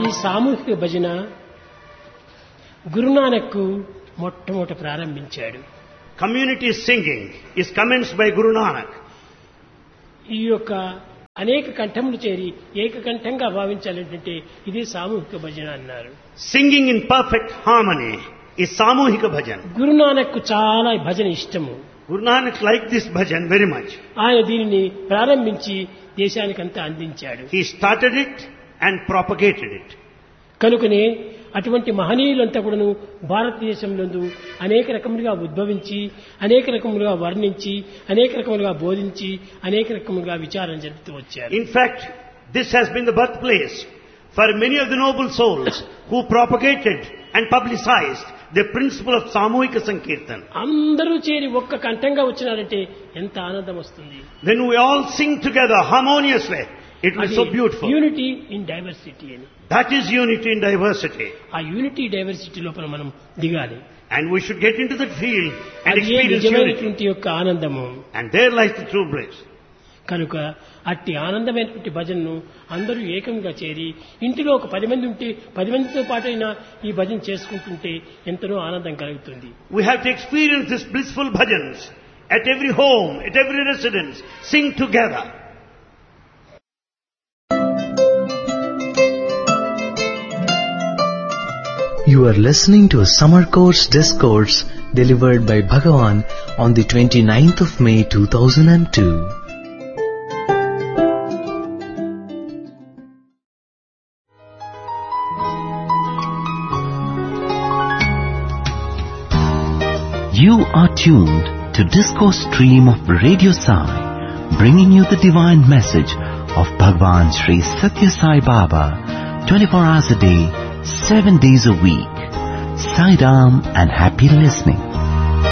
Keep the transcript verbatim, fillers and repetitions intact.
ఈ సామూహిక భజన గురునానక్ మొట్టమొదట ప్రారంభించాడు. Community singing is commenced by Guru Nanak. ఈ యొక్క అనేక కంఠములు చేరి ఏకకంఠంగా భావించాలంటే ఇది సామూహిక భజన అన్నారు. Singing in perfect harmony is Samuhika Bhajan. Guru Nanak చాలా భజన ఇష్టము. Guru Nanak liked this bhajan very much. ఆయన దీనిని ప్రారంభించి దేశానికంతా అందించాడు. He started it and propagated it. కనుకనే అటువంటి మహనీయులంతా కూడాను భారతదేశంలో అనేక రకములుగా ఉద్భవించి అనేక రకములుగా వర్ణించి అనేక రకములుగా బోధించి అనేక రకములుగా విచారణ జరుపుతూ వచ్చారు. In fact, this has been the birthplace for many of the noble souls who propagated and publicized the principle of Samuhika Sankirtan. అందరూ చేరి ఒక్క కంఠంగా వచ్చినారంటే ఎంత ఆనందం వస్తుంది. When we all sing together harmoniously, it will be so beautiful. Unity in diversity అని. That is unity in diversity. ఆ unity diversity లోపల మనం దిగాలి. And we should get into that field and అదే experience unity. నిజమైనటువంటి యొక్క ఆనందము. And there lies the true bliss. కనుక అట్టి ఆనందమైనటువంటి భజనను అందరూ ఏకంగా చేరి ఇంటిలో ఒక పది మంది ఉంటే పది మందితో పాటైనా ఈ భజన చేసుకుంటుంటే ఎంతనో ఆనందం కలుగుతుంది. We have to experience this blissful bhajans at every home, at every residence. Sing together. You are listening to a summer course discourse delivered by Bhagavan on the twenty-ninth of May two thousand two. You are tuned to Discourse Stream of Radio Sai, bringing you the divine message of Bhagavan Sri Satya Sai Baba, twenty-four hours a day, seven days a week. Sai Ram and happy listening.